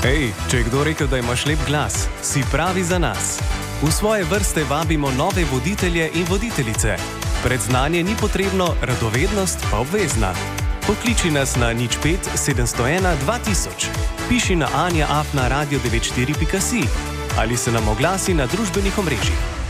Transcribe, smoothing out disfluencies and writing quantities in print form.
Hej, če je kdo rekel, da imaš lep glas, si pravi za nas. V svoje vrste vabimo nove voditelje in voditeljice. Predznanje ni potrebno, radovednost pa obvezna. Pokliči nas na 05 701 2000, piši na anja@radio94.si ali se nam oglasi na družbenih omrežjih.